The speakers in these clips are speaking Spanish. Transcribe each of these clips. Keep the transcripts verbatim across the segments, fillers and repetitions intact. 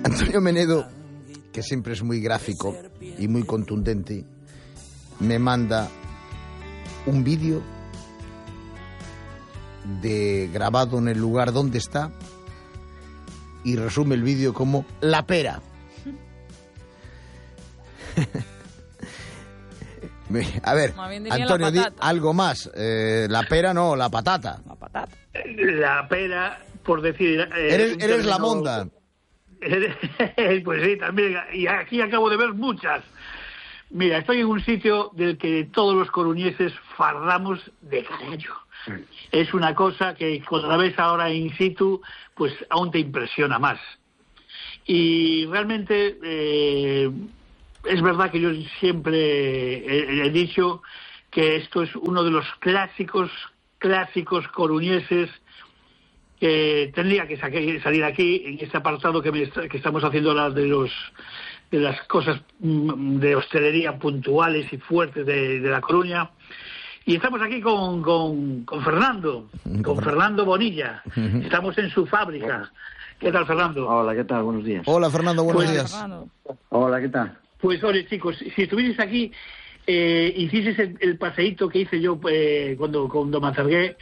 Antonio Menedo, que siempre es muy gráfico y muy contundente, me manda un vídeo de grabado en el lugar donde está y resume el vídeo como la pera. A ver, Antonio, di algo más. Eh, la pera no, la patata. La patata. La pera, por decir... Eh, eres eres término, la monda. Pues sí, también. Y aquí acabo de ver muchas. Mira, estoy en un sitio del que todos los coruñeses fardamos de carajo. Sí. Es una cosa que cuando la ves ahora in situ, pues aún te impresiona más. Y realmente... Eh, es verdad que yo siempre he, he dicho que esto es uno de los clásicos, clásicos coruñeses que tendría que salir aquí, en este apartado que, me, que estamos haciendo ahora de los de las cosas de hostelería puntuales y fuertes de, de La Coruña. Y estamos aquí con, con, con Fernando, con Fernando Bonilla. Estamos en su fábrica. ¿Qué tal, Fernando? Hola, ¿qué tal? Buenos días. Hola, Fernando, buenos pues, días. Fernando. Hola, ¿qué tal? Pues, oye, chicos, si estuvierais aquí, eh, hicieseis el, el paseíto que hice yo eh, cuando, cuando me acerqué,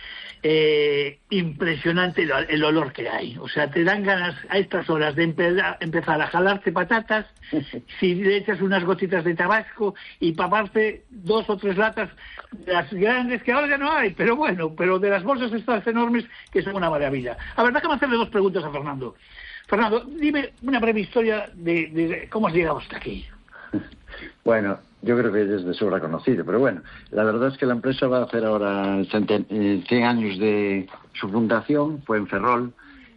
eh, impresionante el, el olor que hay. O sea, te dan ganas a estas horas de empe- empezar a jalarte patatas, si le echas unas gotitas de tabasco y paparte dos o tres latas, las grandes que ahora ya no hay, pero bueno, pero de las bolsas estas enormes que son una maravilla. A ver, déjame hacerle dos preguntas a Fernando. Fernando, dime una breve historia de, de cómo has llegado hasta aquí. Bueno, yo creo que es de sobra conocido, pero bueno, la verdad es que la empresa va a hacer ahora cien años de su fundación, fue en Ferrol,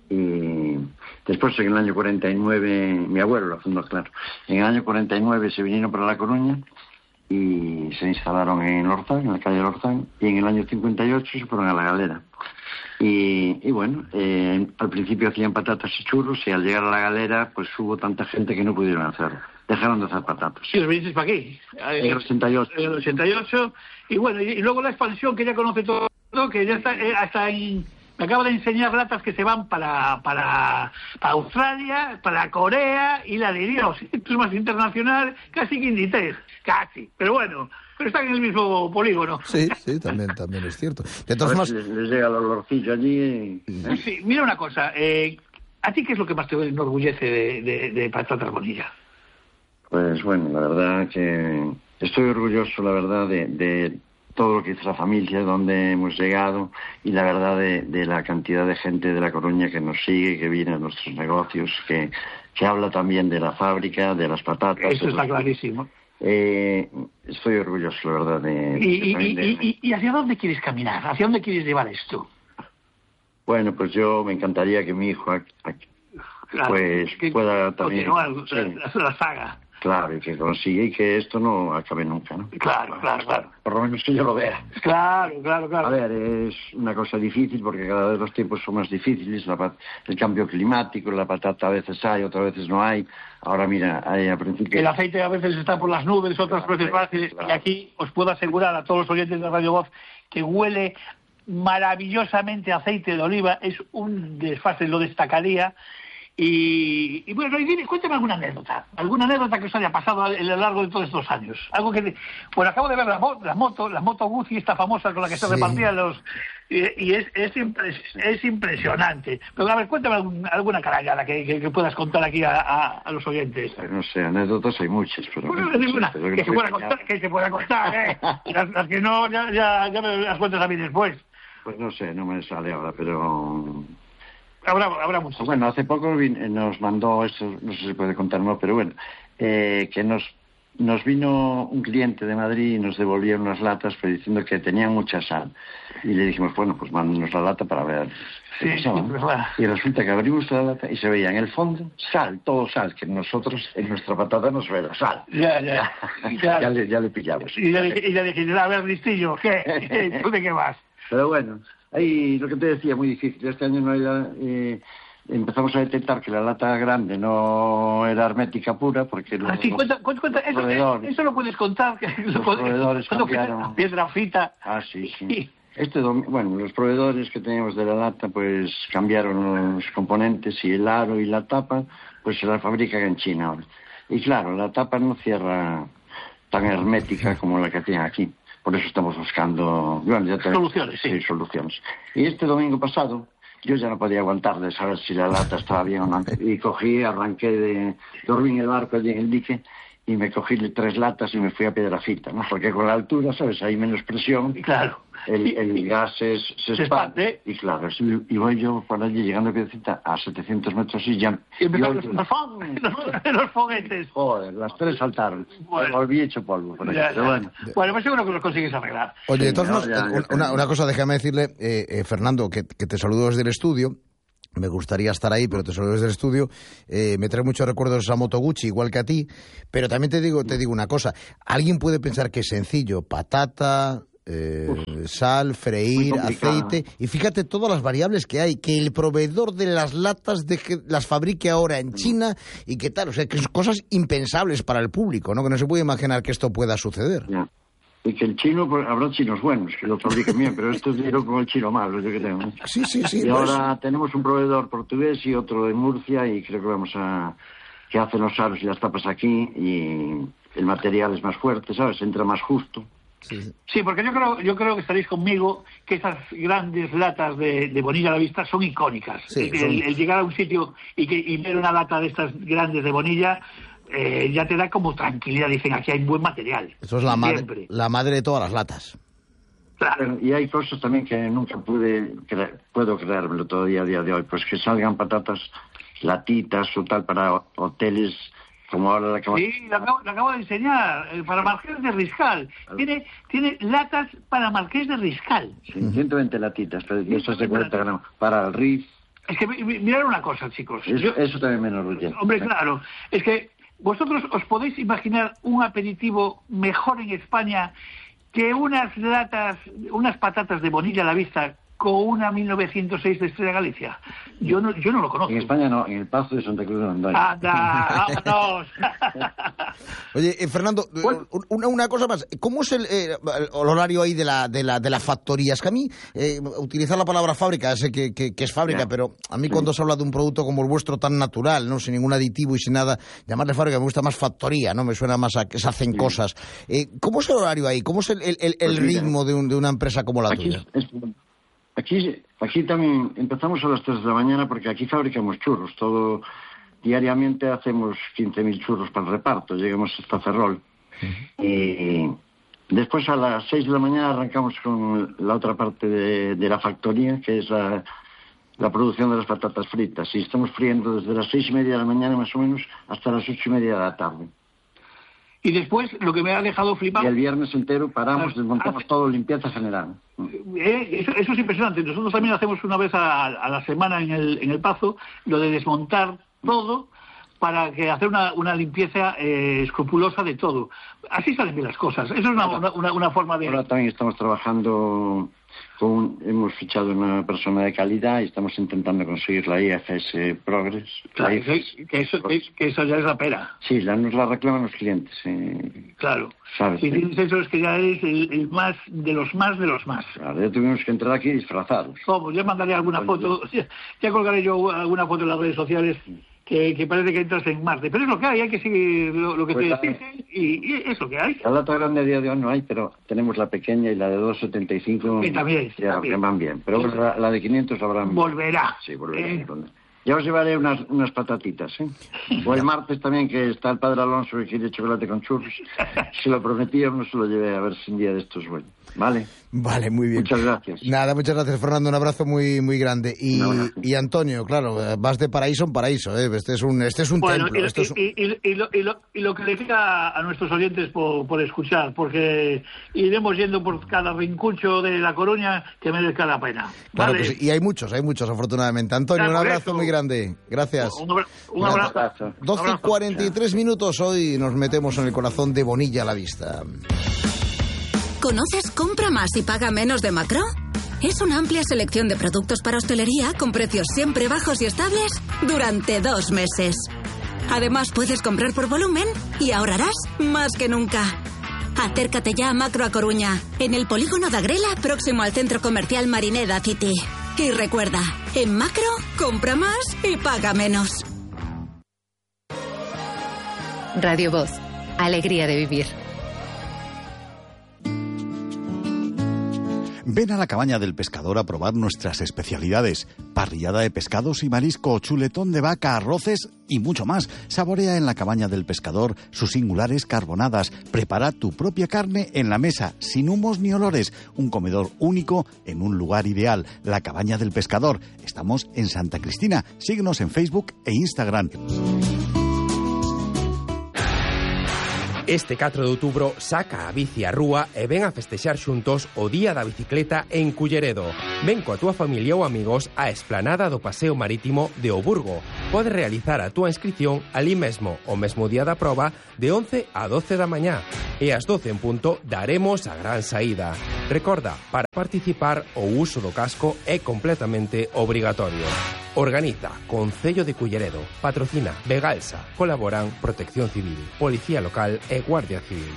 y después en el año cuarenta y nueve, mi abuelo lo fundó, claro, en el año cuarenta y nueve se vinieron para La Coruña y se instalaron en Lorzán, en la calle Lorzán, y en el año cincuenta y ocho se fueron a La Galera. Y, y bueno, eh, al principio hacían patatas y churros, y al llegar a La Galera pues hubo tanta gente que no pudieron hacerlo. Dejaron de hacer patatas. Sí, os vinisteis para aquí. En el ochenta y ocho. En el ochenta y ocho. Y bueno, y, y luego la expansión que ya conoce todo, que ya está eh, hasta en... Me acaba de enseñar latas que se van para, para, para Australia, para Corea y la de Dios. Esto es más internacional, casi que Inditex. Casi. Pero bueno, pero están en el mismo polígono. Sí, sí, también, también es cierto. De todas formas, les, les llega el olorcillo allí. Y... ¿eh? Sí, mira una cosa. Eh, ¿A ti qué es lo que más te enorgullece de, de, de Patatas Bonilla? Pues bueno, la verdad que estoy orgulloso, la verdad, de, de todo lo que hizo la familia, donde hemos llegado, y la verdad de, de la cantidad de gente de La Coruña que nos sigue, que viene a nuestros negocios, que, que habla también de la fábrica, de las patatas. Eso está clarísimo. Eh, estoy orgulloso, la verdad, de... ¿Y, y, de, y, y, ¿Y hacia dónde quieres caminar? ¿Hacia dónde quieres llevar esto? Bueno, pues yo me encantaría que mi hijo aquí, claro, pues que, pueda también... Continuar sí. la, la saga. Claro, y que consiga y que esto no acabe nunca, ¿no? Claro, claro, claro. Por lo menos que yo lo vea. Claro, claro, claro. A ver, es una cosa difícil porque cada vez los tiempos son más difíciles. La, el cambio climático, la patata a veces hay, otras veces no hay. Ahora mira, hay al principio... El aceite a veces está por las nubes, otras claro, veces bajas. Claro. Y aquí os puedo asegurar a todos los oyentes de Radio Voz que huele maravillosamente aceite de oliva. Es un desfase, lo destacaría. Y, y bueno, y dime, cuéntame alguna anécdota, alguna anécdota que os haya pasado a, a lo largo de todos estos años. Algo que, pues acabo de ver la, la moto, la moto Guzzi, esta famosa con la que se sí. repartían los, y, y es, es, impres, es impresionante. Pero a ver, cuéntame algún, alguna carallada que, que, que puedas contar aquí a, a, a los oyentes. No sé, anécdotas hay muchas, pero bueno, no ninguna, que, que, se pueda contar, que se pueda contar, ¿eh? las, las que no, ya, ya, ya me las cuentas a mí después. Pues no sé, no me sale ahora, pero... Habrá, habrá mucho. Bueno, hace poco nos mandó, esto no sé si se puede contar o no, pero bueno, eh, que nos nos vino un cliente de Madrid y nos devolvieron unas latas, pero diciendo que tenían mucha sal. Y le dijimos, bueno, pues mándenos la lata para ver qué sí, pasaba, ¿no? Verdad. Y resulta que abrimos la lata y se veía en el fondo sal, todo sal, que nosotros en nuestra patata nos ve la sal. Ya, ya. ya, ya, le, ya le pillamos. Y ya le dije, a ver, listillo, ¿qué? ¿Tú de qué vas? Pero bueno... Ahí, lo que te decía, muy difícil. Este año no era, eh, empezamos a detectar que la lata grande no era hermética pura, porque los, ah, sí, cuenta, cuenta, cuenta. Eso, eso lo puedes contar. Que los proveedores cambiaron. Piedra frita. Ah, sí, sí. Este dom- bueno, los proveedores que teníamos de la lata pues cambiaron los componentes y el aro y la tapa pues se la fabrica en China ahora. Y claro, la tapa no cierra tan hermética como la que tienen aquí. Por eso estamos buscando bueno, ya te... soluciones. Sí. sí, soluciones. Y este domingo pasado yo ya no podía aguantar de saber si la lata estaba bien o no. Y cogí, arranqué de... dormí en el barco allí en el dique y me cogí tres latas y me fui a Piedrafita, ¿no? Porque con la altura, ¿sabes? Hay menos presión. Claro. El, el gas es, se, se expande. Y claro, y voy yo por allí llegando a Piedrafita a setecientos metros y ya... Y empezaron los, los, los foguetes. Joder, las tres saltaron. Bueno. Volví hecho polvo. Por ya, pero bueno. Bueno, pues seguro que lo consigues arreglar. Oye, de todas no, formas, una, una cosa, déjame decirle, eh, eh, Fernando, que, que te saludo desde el estudio. Me gustaría estar ahí, pero te saludo desde el estudio. Eh, me trae muchos recuerdos de esa Moto Gucci, igual que a ti. Pero también te digo, te digo una cosa. Alguien puede pensar que es sencillo. Patata, eh, Uf, sal, freír, aceite. Y fíjate todas las variables que hay. Que el proveedor de las latas de que las fabrique ahora en China y que tal. O sea, que son cosas impensables para el público, ¿no? Que no se puede imaginar que esto pueda suceder. Yeah. Y que el chino, pues, habrá chinos buenos que lo fabriquen bien, pero esto es dinero como el chino malo, yo que tengo. Sí, sí, sí. Y pues... ahora tenemos un proveedor portugués y otro de Murcia y creo que vamos a... que hacen los aros y las tapas aquí y el material es más fuerte, ¿sabes? Entra más justo. Sí, sí, porque yo creo yo creo que estaréis conmigo que esas grandes latas de, de Bonilla a la vista son icónicas. Sí, el, son... el llegar a un sitio y, que, y ver una lata de estas grandes de Bonilla... Eh, ya te da como tranquilidad, dicen, aquí hay buen material. Eso es la madre, la madre de todas las latas. Claro. Y hay cosas también que nunca pude cre- puedo creérmelo todavía a día de hoy, pues que salgan patatas, latitas o tal para hoteles como ahora la que... Sí, lo acabo, lo acabo de enseñar, eh, para Marqués de Riscal. Claro. Tiene tiene latas para Marqués de Riscal. Sí, ciento veinte latitas, pero esas de cuarenta gramos, para el Riff. Es que mirad una cosa, chicos. Eso, Yo, eso también me enorgullece. Hombre, claro, es que ¿vosotros os podéis imaginar un aperitivo mejor en España que unas latas, unas patatas de Bonilla a la vista con una mil novecientos seis de Estrella Galicia? Yo no, yo no lo conozco. En España no, en el Pazo de Santa Cruz de Ondaña. ¡Anda, vámonos! Oye, eh, Fernando, bueno, una, una cosa más. ¿Cómo es el, eh, el horario ahí de la, de la, de la factoría? Es que a mí, eh, utilizar la palabra fábrica, sé que, que, que es fábrica, yeah. pero a mí sí. cuando se habla de un producto como el vuestro tan natural, no sin ningún aditivo y sin nada, llamarle fábrica me gusta más factoría, ¿no? Me suena más a que se hacen sí. cosas. Eh, ¿Cómo es el horario ahí? ¿Cómo es el, el, el, el pues ritmo de, un, de una empresa como la Aquí tuya? Es, es... Aquí, aquí también empezamos a las tres de la mañana porque aquí fabricamos churros. Todo diariamente hacemos quince mil churros para el reparto. Llegamos hasta Ferrol. Uh-huh. Y después a las seis de la mañana arrancamos con la otra parte de, de la factoría, que es la, la producción de las patatas fritas. Y estamos friendo desde las seis y media de la mañana más o menos hasta las ocho y media de la tarde. Y después, lo que me ha dejado flipado... Y el viernes entero paramos, desmontamos todo, limpieza general. Eh, eso, eso es impresionante. Nosotros también hacemos una vez a, a la semana en el, en el Pazo lo de desmontar todo para que hacer una, una limpieza eh, escrupulosa de todo. Así salen bien las cosas. Eso es una, una, una, una forma de... Ahora también estamos trabajando... Con, hemos fichado una persona de calidad y estamos intentando conseguir la I F S Progress. Claro, I F S, que, eso, que, que eso ya es la pera. Sí, la, nos la reclaman los clientes. Eh, claro. ¿Sabes? Y tienes eso, es que ya es el, el más de los más de los más. Claro, ya tuvimos que entrar aquí disfrazados. ¿Cómo? Ya mandaré alguna foto, ya, ya colgaré yo alguna foto en las redes sociales. Que, que parece que entras en Marte. Pero es lo que hay, hay que seguir lo, lo que pues te dicen y, y es lo que hay. La lata grande a día de hoy no hay, pero tenemos la pequeña y la de dos setenta y cinco que también, ya, también. Que van bien. Pero sí. la, la de quinientos habrán... Volverá. Sí, volverá. Eh. Ya os llevaré unas, unas patatitas, ¿eh? O el martes también, que está el padre Alonso que quiere chocolate con churros. Se lo prometí, no se lo llevé, a ver si un día de estos bueno. ¿Vale? Vale, muy bien. Muchas gracias. Nada, muchas gracias, Fernando. Un abrazo muy muy grande. Y, no, y Antonio, claro, vas de paraíso en paraíso, ¿eh? Este es un, este es un bueno, templo. Y, este es un... y, y, y, lo, y, lo, y lo que le queda a nuestros oyentes por, por escuchar, porque iremos yendo por cada rincucho de La Coruña que merezca la pena. Claro ¿vale? que sí. Y hay muchos, hay muchos, afortunadamente. Antonio, claro, un abrazo eso. muy grande. Gracias. Un, un abrazo. doce y cuarenta y tres minutos, hoy nos metemos en el corazón de Bonilla a la vista. ¿Conoces Compra Más y Paga Menos de Macro? Es una amplia selección de productos para hostelería con precios siempre bajos y estables durante dos meses. Además, puedes comprar por volumen y ahorrarás más que nunca. Acércate ya a Macro a Coruña, en el polígono de Agrela, próximo al centro comercial Marineda City. Y recuerda, en Macro, compra más y paga menos. Radio Voz, alegría de vivir. Ven a la Cabaña del Pescador a probar nuestras especialidades. Parrillada de pescados y marisco, chuletón de vaca, arroces y mucho más. Saborea en la Cabaña del Pescador sus singulares carbonadas. Prepara tu propia carne en la mesa, sin humos ni olores. Un comedor único en un lugar ideal. La Cabaña del Pescador. Estamos en Santa Cristina. Síguenos en Facebook e Instagram. Este catro de outubro saca a bici á rúa e ven a festexar xuntos o Día da Bicicleta en Culleredo. Ven coa túa familia ou amigos á esplanada do Paseo Marítimo de O Burgo. Podes realizar a túa inscripción ali mesmo, o mesmo día da proba, de once a doce da mañá. E ás doce en punto daremos a gran saída. Recorda, para participar o uso do casco é completamente obrigatorio. Organiza Concello de Culleredo, patrocina Vegalsa, colaboran Protección Civil, Policía Local e Guardia Civil.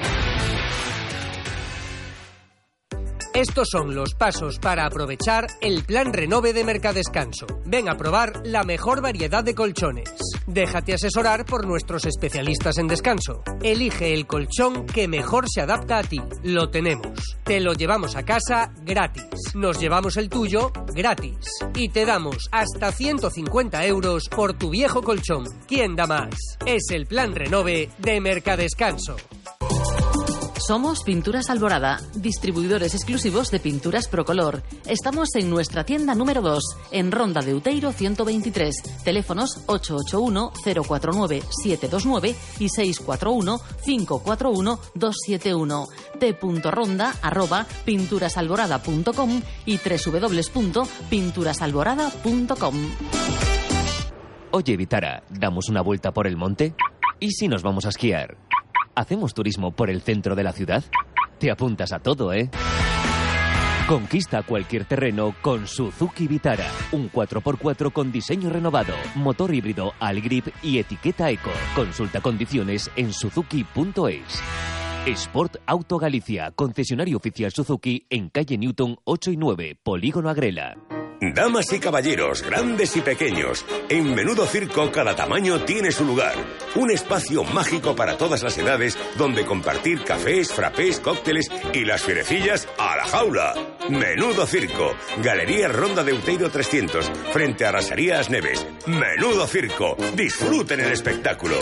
Estos son los pasos para aprovechar el plan Renove de Mercadescanso. Ven a probar la mejor variedad de colchones. Déjate asesorar por nuestros especialistas en descanso. Elige el colchón que mejor se adapta a ti. Lo tenemos. Te lo llevamos a casa gratis. Nos llevamos el tuyo gratis. Y te damos hasta ciento cincuenta euros por tu viejo colchón. ¿Quién da más? Es el plan Renove de Mercadescanso. Somos Pinturas Alborada, distribuidores exclusivos de pinturas Procolor. Estamos en nuestra tienda número dos, en Ronda de Uteiro ciento veintitrés. Teléfonos ocho ocho uno, cero cuatro nueve, siete dos nueve y seis cuatro uno, cinco cuatro uno, dos siete uno. t.ronda arroba pinturasalborada punto com y doble u doble u doble u punto pinturasalborada punto com. Oye, Vitara, ¿damos una vuelta por el monte? ¿Y si nos vamos a esquiar? ¿Hacemos turismo por el centro de la ciudad? Te apuntas a todo, ¿eh? Conquista cualquier terreno con Suzuki Vitara. Un cuatro por cuatro con diseño renovado, motor híbrido Allgrip y etiqueta Eco. Consulta condiciones en suzuki punto es. Sport Auto Galicia, concesionario oficial Suzuki en calle Newton ocho y nueve, Polígono Agrela. Damas y caballeros, grandes y pequeños, en Menudo Circo cada tamaño tiene su lugar. Un espacio mágico para todas las edades donde compartir cafés, frappés, cócteles y las fierecillas a la jaula. Menudo Circo, Galería Ronda de Uteiro trescientos, frente a Rasarías Neves. Menudo Circo, disfruten el espectáculo.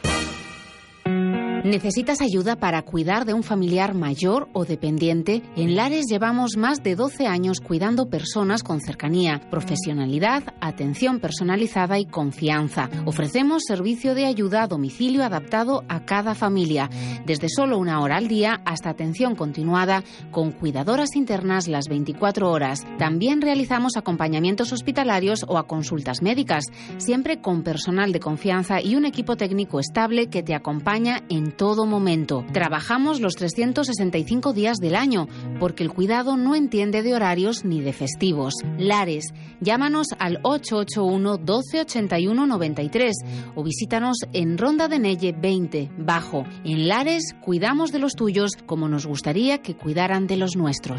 ¿Necesitas ayuda para cuidar de un familiar mayor o dependiente? En Lares llevamos más de doce años cuidando personas con cercanía, profesionalidad, atención personalizada y confianza. Ofrecemos servicio de ayuda a domicilio adaptado a cada familia, desde solo una hora al día hasta atención continuada con cuidadoras internas las veinticuatro horas. También realizamos acompañamientos hospitalarios o a consultas médicas, siempre con personal de confianza y un equipo técnico estable que te acompaña en todo momento. Trabajamos los trescientos sesenta y cinco días del año, porque el cuidado no entiende de horarios ni de festivos. Lares, llámanos al ocho ocho uno, doce ochenta y uno, noventa y tres o visítanos en Ronda de Nelle veinte, Bajo. En Lares, cuidamos de los tuyos como nos gustaría que cuidaran de los nuestros.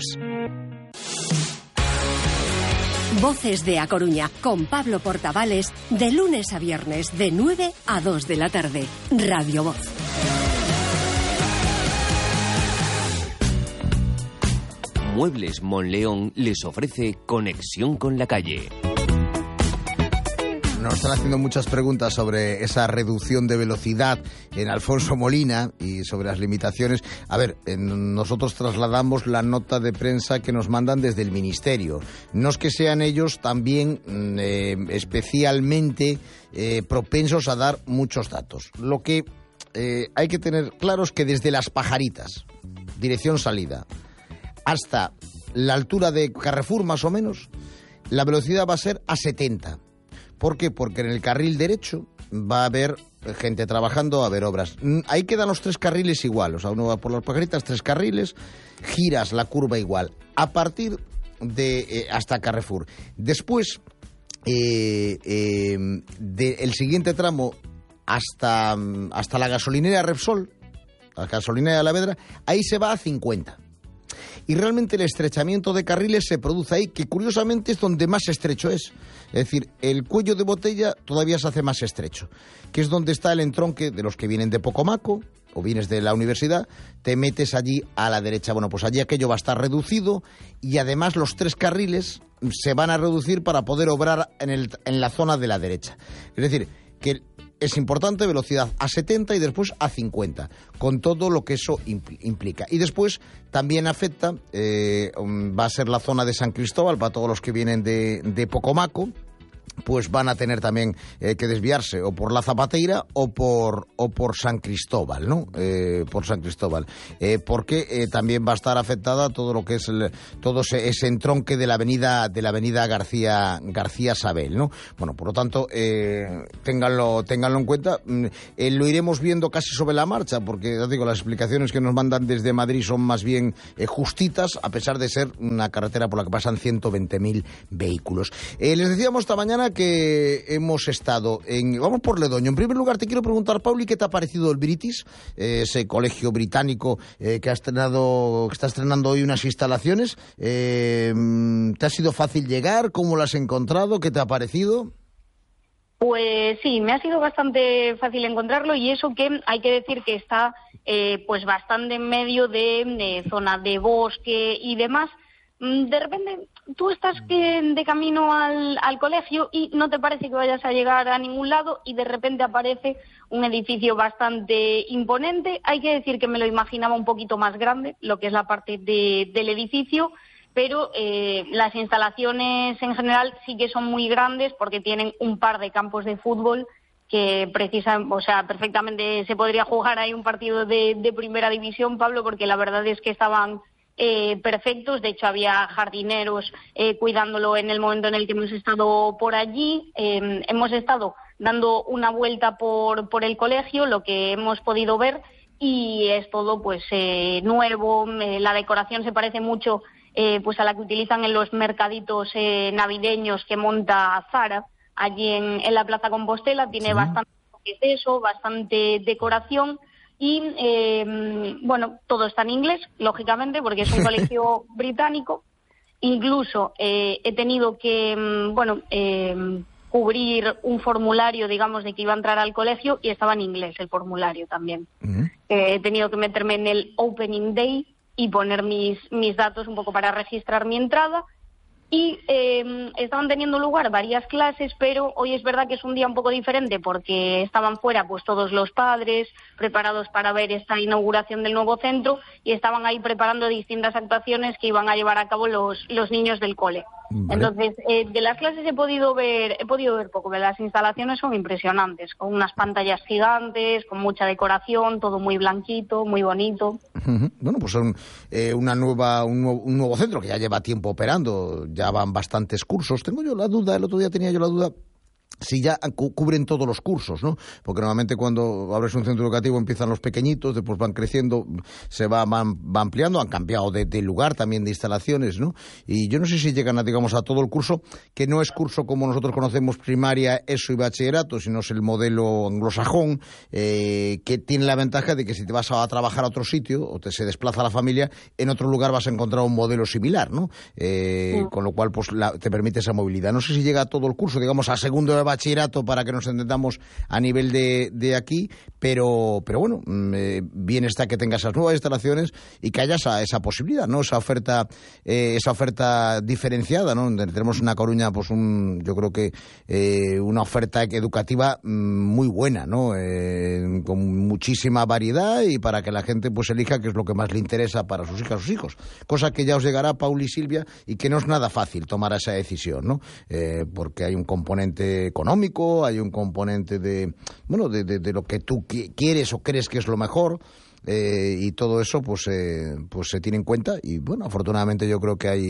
Voces de A Coruña, con Pablo Portavales, de lunes a viernes, de nueve a dos de la tarde. Radio Voz. Muebles Monleón les ofrece conexión con la calle. Nos están haciendo muchas preguntas sobre esa reducción de velocidad en Alfonso Molina y sobre las limitaciones. A ver, en, nosotros trasladamos la nota de prensa que nos mandan desde el Ministerio. No es que sean ellos también eh, especialmente eh, propensos a dar muchos datos. Lo que eh, hay que tener claro es que desde Las Pajaritas, dirección salida, hasta la altura de Carrefour más o menos, la velocidad va a ser a setenta. ¿Por qué? Porque en el carril derecho va a haber gente trabajando, va a haber obras. Ahí quedan los tres carriles igual, o sea, uno va por Las Pajaritas, tres carriles, giras la curva igual, a partir de eh, hasta Carrefour. Después, eh, eh, de el siguiente tramo hasta, hasta la gasolinera Repsol, la gasolinera de Alavedra, ahí se va a cincuenta. Y realmente el estrechamiento de carriles se produce ahí, que curiosamente es donde más estrecho es. Es decir, el cuello de botella todavía se hace más estrecho, que es donde está el entronque de los que vienen de Pocomaco o vienes de la universidad, te metes allí a la derecha. Bueno, pues allí aquello va a estar reducido y además los tres carriles se van a reducir para poder obrar en, el, en la zona de la derecha. Es decir, que es importante velocidad a setenta y después a cincuenta, con todo lo que eso implica. Y después también afecta, eh, va a ser la zona de San Cristóbal, para todos los que vienen de, de Pocomaco, pues van a tener también eh, que desviarse o por la Zapateira o por o por San Cristóbal, ¿no? Eh, por San Cristóbal, eh, porque eh, también va a estar afectada todo lo que es el, todo ese, ese entronque de la avenida de la avenida García García Sabel, ¿no? Bueno, por lo tanto, eh, ténganlo ténganlo en cuenta. Eh, lo iremos viendo casi sobre la marcha, porque ya digo, las explicaciones que nos mandan desde Madrid son más bien eh, justitas, a pesar de ser una carretera por la que pasan ciento veinte mil vehículos. Eh, les decíamos esta mañana que hemos estado en... Vamos por Ledoño. En primer lugar, te quiero preguntar, Pauli, ¿qué te ha parecido el British? Eh, ese colegio británico eh, que ha estrenado, que está estrenando hoy unas instalaciones. Eh, ¿Te ha sido fácil llegar? ¿Cómo lo has encontrado? ¿Qué te ha parecido? Pues sí, me ha sido bastante fácil encontrarlo, y eso que hay que decir que está eh, pues bastante en medio de, de zona de bosque y demás. De repente tú estás que de camino al, al colegio y no te parece que vayas a llegar a ningún lado, y de repente aparece un edificio bastante imponente. Hay que decir que me lo imaginaba un poquito más grande, lo que es la parte de, del edificio, pero eh, las instalaciones en general sí que son muy grandes, porque tienen un par de campos de fútbol que precisan, o sea, perfectamente se podría jugar ahí un partido de, de primera división, Pablo, porque la verdad es que estaban Eh, perfectos. De hecho, había jardineros eh, cuidándolo en el momento en el que hemos estado por allí. Eh, hemos estado dando una vuelta por, por el colegio, lo que hemos podido ver, y es todo pues eh, nuevo. Eh, la decoración se parece mucho eh, pues a la que utilizan en los mercaditos eh, navideños que monta Zara allí en, en la Plaza Compostela. Tiene sí. bastante eso, bastante decoración. Y, eh, bueno, todo está en inglés, lógicamente, porque es un colegio británico. Incluso eh, he tenido que, bueno, eh, cubrir un formulario, digamos, de que iba a entrar al colegio, y estaba en inglés el formulario también. Uh-huh. Eh, he tenido que meterme en el Opening Day y poner mis, mis datos un poco para registrar mi entrada. Y eh, estaban teniendo lugar varias clases, pero hoy es verdad que es un día un poco diferente, porque estaban fuera pues todos los padres preparados para ver esta inauguración del nuevo centro, y estaban ahí preparando distintas actuaciones que iban a llevar a cabo los, los niños del cole. Vale. Entonces, eh, de las clases he podido ver he podido ver poco, pero las instalaciones son impresionantes, con unas pantallas gigantes, con mucha decoración, todo muy blanquito, muy bonito. Uh-huh. Bueno, pues son eh, una nueva un nuevo, un nuevo centro que ya lleva tiempo operando, ya van bastantes cursos. Tengo yo la duda, el otro día tenía yo la duda si ya cu- cubren todos los cursos, ¿no? Porque normalmente cuando abres un centro educativo empiezan los pequeñitos, después van creciendo, se va, van, va ampliando, han cambiado de, de lugar también, de instalaciones, ¿no? Y yo no sé si llegan a, digamos, a todo el curso, que no es curso como nosotros conocemos, primaria, ESO y bachillerato, sino es el modelo anglosajón, eh, que tiene la ventaja de que si te vas a trabajar a otro sitio, o te se desplaza la familia, en otro lugar vas a encontrar un modelo similar, ¿no? Eh, sí. Con lo cual, pues, la, te permite esa movilidad. No sé si llega a todo el curso, digamos, a segundo de bachillerato, para que nos entendamos a nivel de, de aquí, pero pero bueno, eh, bien está que tenga esas nuevas instalaciones y que haya esa, esa posibilidad, ¿no? Esa oferta eh, esa oferta diferenciada, ¿no? Tenemos una Coruña, pues un yo creo que eh, una oferta educativa muy buena, ¿no? Eh, con muchísima variedad, y para que la gente pues elija qué es lo que más le interesa para sus hijas, sus hijos. Cosa que ya os llegará, Pauli y Silvia, y que no es nada fácil tomar esa decisión, ¿no? Eh, porque hay un componente económico, hay un componente de, bueno, de, de, de lo que tú quieres o crees que es lo mejor, eh, y todo eso pues, eh, pues se tiene en cuenta, y bueno, afortunadamente yo creo que hay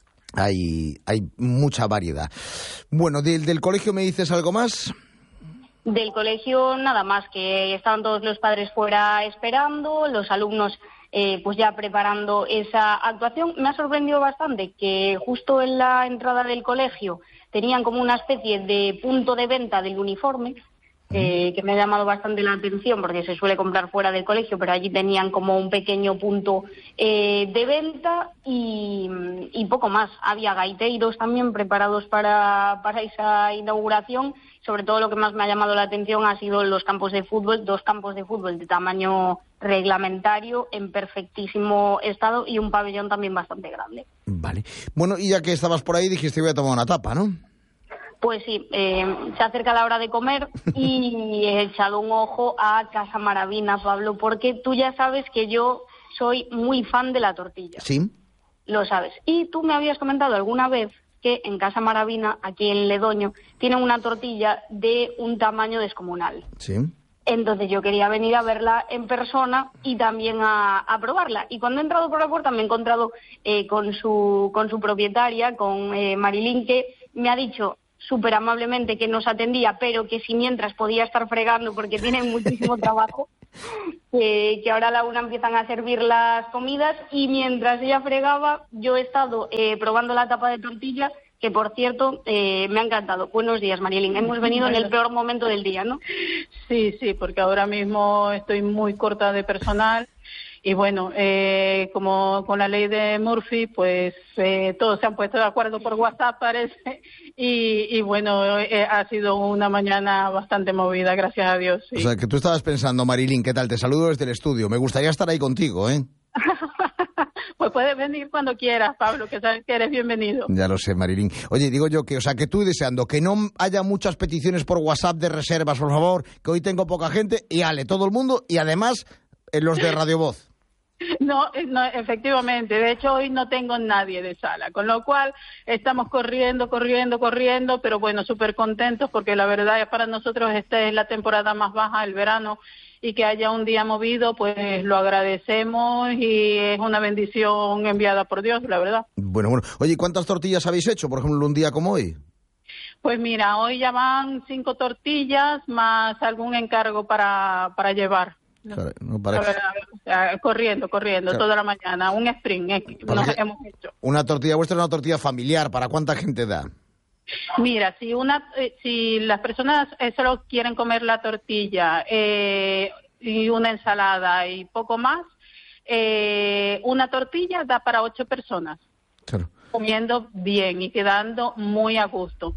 hay hay mucha variedad. Bueno, del, del colegio, ¿me dices algo más? Del colegio nada más, que estaban todos los padres fuera esperando, los alumnos eh, pues ya preparando esa actuación. Me ha sorprendido bastante que justo en la entrada del colegio tenían como una especie de punto de venta del uniforme, eh, que me ha llamado bastante la atención porque se suele comprar fuera del colegio, pero allí tenían como un pequeño punto eh, de venta y, y poco más. Había gaiteiros también preparados para, para esa inauguración. Sobre todo lo que más me ha llamado la atención ha sido los campos de fútbol, dos campos de fútbol de tamaño reglamentario en perfectísimo estado y un pabellón también bastante grande. Vale. Bueno, y ya que estabas por ahí dijiste voy a tomar una tapa, ¿no? Pues sí, eh, se acerca la hora de comer y he echado un ojo a Casa Maravina, Pablo, porque tú ya sabes que yo soy muy fan de la tortilla. Sí. Lo sabes. Y tú me habías comentado alguna vez que en Casa Maravina, aquí en Ledoño, tienen una tortilla de un tamaño descomunal. Sí. Entonces yo quería venir a verla en persona y también a, a probarla. Y cuando he entrado por la puerta me he encontrado eh, con su con su propietaria, con eh, Marilyn, que me ha dicho súper amablemente que nos atendía, pero que si mientras podía estar fregando porque tienen muchísimo trabajo, eh, que ahora a la una empiezan a servir las comidas y mientras ella fregaba yo he estado eh, probando la tapa de tortilla, que por cierto eh, me ha encantado. Buenos días, Marilyn. Hemos venido en el peor momento del día, ¿no? Sí, sí, porque ahora mismo estoy muy corta de personal. Y bueno, eh, como con la ley de Murphy, pues eh, todos se han puesto de acuerdo por WhatsApp, parece, y, y bueno, eh, ha sido una mañana bastante movida, gracias a Dios. Sí. O sea, que tú estabas pensando, Marilyn, ¿qué tal? Te saludo desde el estudio. Me gustaría estar ahí contigo, ¿eh? Pues puedes venir cuando quieras, Pablo, que sabes que eres bienvenido. Ya lo sé, Marilyn. Oye, digo yo que, o sea, que tú deseando que no haya muchas peticiones por WhatsApp de reservas, por favor, que hoy tengo poca gente, y ale, todo el mundo, y además eh, los de Radio Voz. No, no, efectivamente. De hecho, hoy no tengo nadie de sala, con lo cual estamos corriendo, corriendo, corriendo, pero bueno, súper contentos porque la verdad es para nosotros esta es la temporada más baja, el verano, y que haya un día movido, pues lo agradecemos y es una bendición enviada por Dios, la verdad. Bueno, bueno. Oye, ¿cuántas tortillas habéis hecho, por ejemplo, un día como hoy? Pues mira, hoy ya van cinco tortillas más algún encargo para, para llevar. No, claro, no para... ver, a ver, corriendo, corriendo, claro. Toda la mañana, un sprint eh, nos hemos hecho. Una tortilla vuestra es una tortilla familiar, ¿para cuánta gente da? Mira, si una, eh, si las personas eh, solo quieren comer la tortilla eh, y una ensalada y poco más, eh, una tortilla da para ocho personas, claro. Comiendo bien y quedando muy a gusto.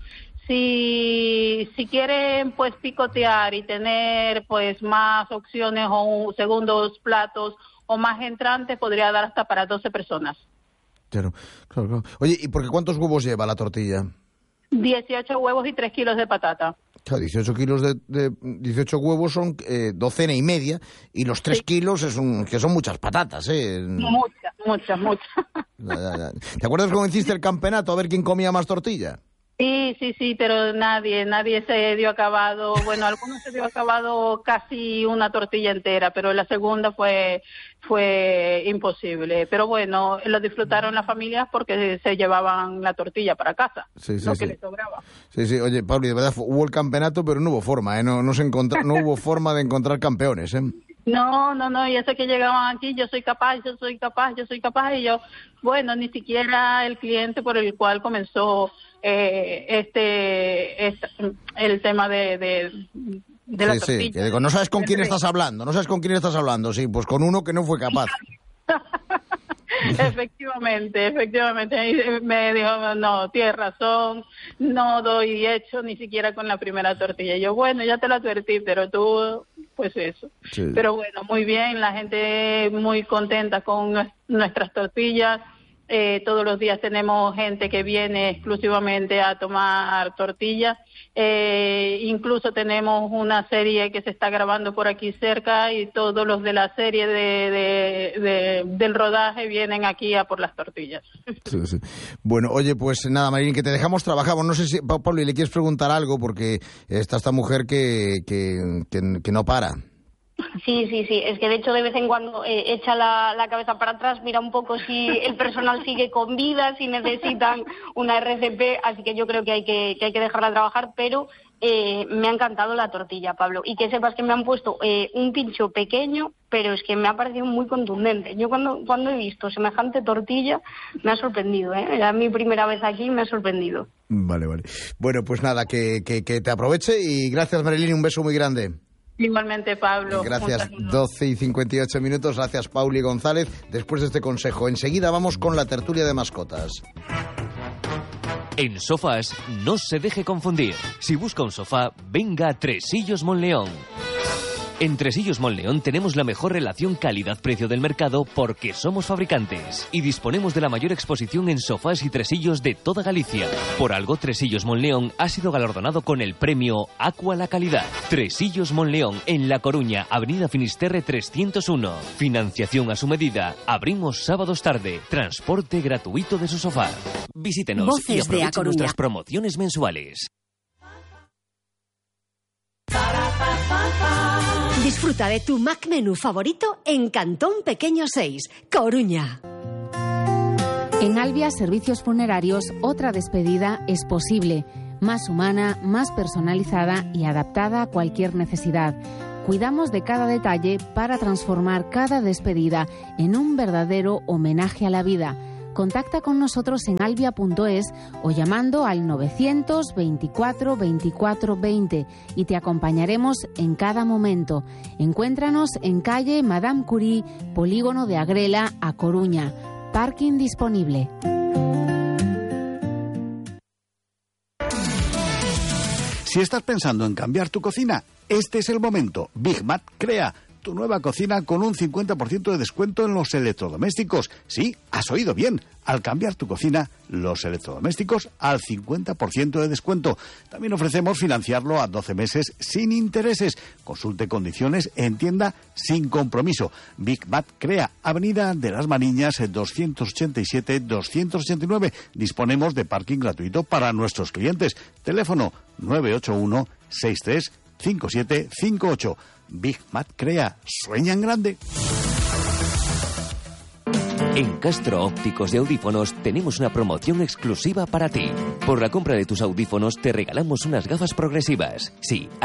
Si, si quieren pues picotear y tener pues más opciones o un, segundos platos o más entrantes, podría dar hasta para doce personas. Claro, claro, claro. Oye, ¿y por qué cuántos huevos lleva la tortilla? dieciocho huevos y tres kilos de patata. Claro, dieciocho kilos de, de dieciocho huevos son eh, docena y media y los tres sí. kilos es un, que son muchas patatas, ¿eh? Muchas, muchas, muchas. Ya, ya, ya. ¿Te acuerdas cómo hiciste el campeonato a ver quién comía más tortilla? Sí, sí, sí, pero nadie, nadie se dio acabado. Bueno, algunos se dio acabado casi una tortilla entera, pero la segunda fue fue imposible. Pero bueno, lo disfrutaron las familias porque se llevaban la tortilla para casa, sí, sí, lo sí. que les sobraba. Sí, sí, oye, Pablo, de verdad hubo el campeonato, pero no hubo forma, ¿eh? No, no se encontra, no hubo forma de encontrar campeones, ¿eh? No, no, no, y eso que llegaban aquí, yo soy capaz, yo soy capaz, yo soy capaz, y yo, bueno, ni siquiera el cliente por el cual comenzó eh, este, este, el tema de, de, de la sí, tortilla. Sí, que digo, no sabes con quién estás hablando, no sabes con quién estás hablando, sí, pues con uno que no fue capaz. Efectivamente, efectivamente. Y me dijo, no, tienes razón, no doy hecho ni siquiera con la primera tortilla. Y yo, bueno, ya te lo advertí, pero tú, pues eso. Sí. Pero bueno, muy bien, la gente muy contenta con nuestras tortillas. Eh, todos los días tenemos gente que viene exclusivamente a tomar tortillas. Eh, incluso tenemos una serie que se está grabando por aquí cerca y todos los de la serie de, de, de, del rodaje vienen aquí a por las tortillas. Sí, sí. Bueno, oye, pues nada, Marilyn, que te dejamos trabajar. No sé si, Pablo, le quieres preguntar algo porque está esta mujer que, que, que, que no para. Sí, sí, sí. Es que de hecho de vez en cuando eh, echa la, la cabeza para atrás, mira un poco si el personal sigue con vida, si necesitan una R C P, así que yo creo que hay que, que hay que dejarla trabajar, pero eh, me ha encantado la tortilla, Pablo. Y que sepas que me han puesto eh, un pincho pequeño, pero es que me ha parecido muy contundente. Yo cuando cuando he visto semejante tortilla me ha sorprendido, ¿eh? Era mi primera vez aquí y me ha sorprendido. Vale, vale. Bueno, pues nada, que, que, que te aproveche y gracias, Marilyn, un beso muy grande. Igualmente, Pablo. Gracias, doce y cincuenta y ocho minutos. Gracias, Pauli González. Después de este consejo, enseguida vamos con la tertulia de mascotas. En sofás, no se deje confundir. Si busca un sofá, venga a Tresillos Monleón. En Tresillos Monleón tenemos la mejor relación calidad-precio del mercado porque somos fabricantes y disponemos de la mayor exposición en sofás y tresillos de toda Galicia. Por algo, Tresillos Monleón ha sido galardonado con el premio Aqua la Calidad. Tresillos Monleón, en La Coruña, Avenida Finisterre trescientos uno. Financiación a su medida. Abrimos sábados tarde. Transporte gratuito de su sofá. Visítenos Voces y aprovechen de A Coruña. nuestras promociones mensuales. Disfruta de tu Mac Menú favorito en Cantón Pequeño seis, Coruña. En Albia Servicios Funerarios, otra despedida es posible. Más humana, más personalizada y adaptada a cualquier necesidad. Cuidamos de cada detalle para transformar cada despedida en un verdadero homenaje a la vida. Contacta con nosotros en albia punto es o llamando al novecientos veinticuatro veinticuatro veinte y te acompañaremos en cada momento. Encuéntranos en calle Madame Curie, Polígono de Agrela, A Coruña. Parking disponible. Si estás pensando en cambiar tu cocina, este es el momento. Big Mat crea tu nueva cocina con un cincuenta por ciento de descuento en los electrodomésticos. Sí, has oído bien. Al cambiar tu cocina, los electrodomésticos al cincuenta por ciento de descuento. También ofrecemos financiarlo a doce meses sin intereses. Consulte condiciones en tienda sin compromiso. Big Mat crea Avenida de las Mariñas doscientos ochenta y siete doscientos ochenta y nueve. Disponemos de parking gratuito para nuestros clientes. Teléfono nueve ocho uno seis tres cinco siete cinco ocho. Big Mat crea. Sueña en grande. En Castro Ópticos de Audífonos tenemos una promoción exclusiva para ti. Por la compra de tus audífonos te regalamos unas gafas progresivas. Sí,